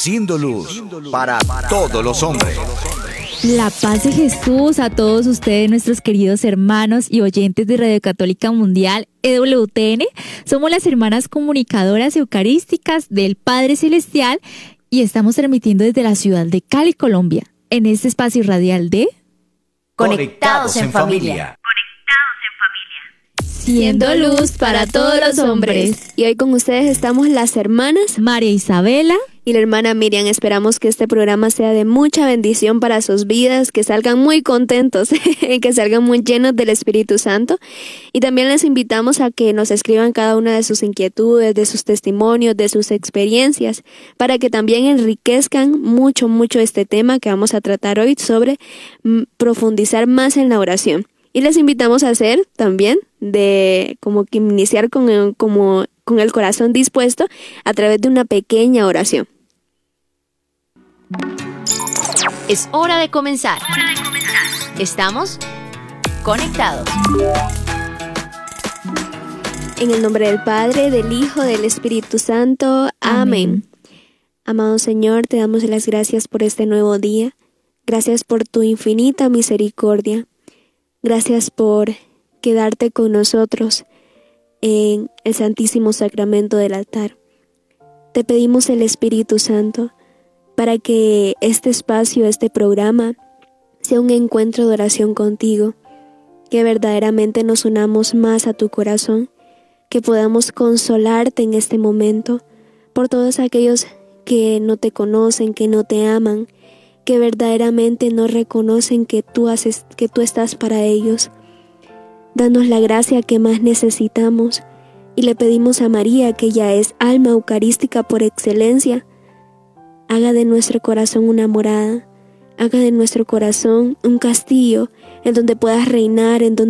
siendo luz para todos los hombres. La paz de Jesús a todos ustedes, nuestros queridos hermanos y oyentes de Radio Católica Mundial, EWTN. Somos las hermanas comunicadoras eucarísticas del Padre Celestial y estamos transmitiendo desde la ciudad de Cali, Colombia, en este espacio radial de Conectados en Familia. Siendo luz para todos los hombres. Y hoy con ustedes estamos las hermanas María Isabela y la hermana Miriam. Esperamos que este programa sea de mucha bendición para sus vidas, que salgan muy contentos, que salgan muy llenos del Espíritu Santo. Y también les invitamos a que nos escriban cada una de sus inquietudes, de sus testimonios, de sus experiencias, para que también enriquezcan mucho este tema que vamos a tratar hoy sobre profundizar más en la oración. Y les invitamos a hacer también como que iniciar con el corazón dispuesto a través de una pequeña oración. Es hora de comenzar. Estamos conectados. En el nombre del Padre, del Hijo, del Espíritu Santo. Amén. Amado Señor, te damos las gracias por este nuevo día. Gracias por tu infinita misericordia. Gracias por quedarte con nosotros en el Santísimo Sacramento del altar. Te pedimos el Espíritu Santo para que este espacio, este programa, sea un encuentro de oración contigo, que verdaderamente nos unamos más a tu corazón, que podamos consolarte en este momento por todos aquellos que no te conocen, que no te aman, que verdaderamente no reconocen que tú estás para ellos. Danos la gracia que más necesitamos y le pedimos a María, que ya es alma eucarística por excelencia, haga de nuestro corazón una morada, haga de nuestro corazón un castillo en donde puedas reinar, en donde